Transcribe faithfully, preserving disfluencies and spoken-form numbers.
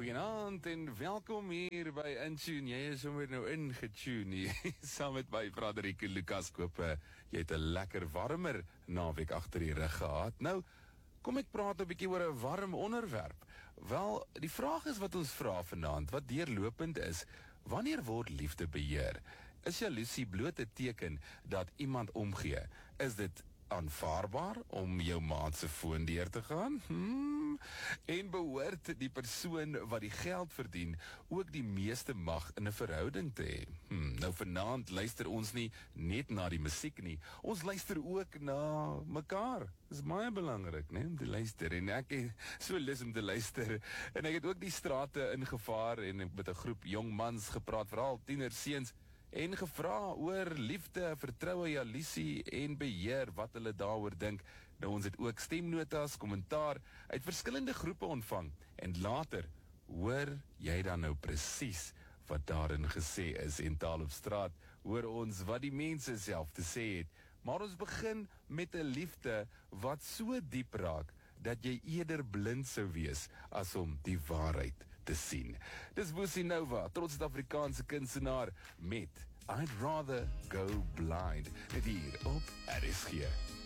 Goeienaand en welkom hier by Intune. Jy is sommer nou ingetune hier, saam met my Frederike Lucas Kope. Jy het 'n lekker warmer naweek agter die rug gehad. Nou, kom ek praat 'n bietjie oor 'n warm onderwerp. Wel, die vraag is wat ons vra vanaand, wat deurlopend is, wanneer word liefde beheer? Is jaloesie bloot 'n teken dat iemand omgee? Is dit aanvaarbaar om jou maat se foon deur te gaan? Hmm. En behoort die persoon wat die geld verdien ook die meeste mag in 'n verhouding te hê? Hmm. Nou vanaand luister ons nie net na die musiek nie, ons luister ook na mekaar. Dit is baie belangrik, né, om te luister. En ek het so lus om te luister. En ek het ook die strate ingevaar en met 'n groep jong mans gepraat, veral tienerseuns, en gevra oor liefde, vertroue, jaloesie en beheer, wat hulle daaroor dink. Nou, ons het ook stemnotas, kommentaar uit verskillende groepe ontvang, en later hoor jy dan nou presies wat daarin gesê is, en taal op straat hoor ons wat die mense self te sê het. Maar ons begin met 'n liefde wat so diep raak dat jy eerder blind sou wees as om die waarheid te sien. Dis Boesie Nova, trots Suid-Afrikaanse kunstenaar met I'd Rather Go Blind, net hier op R S G.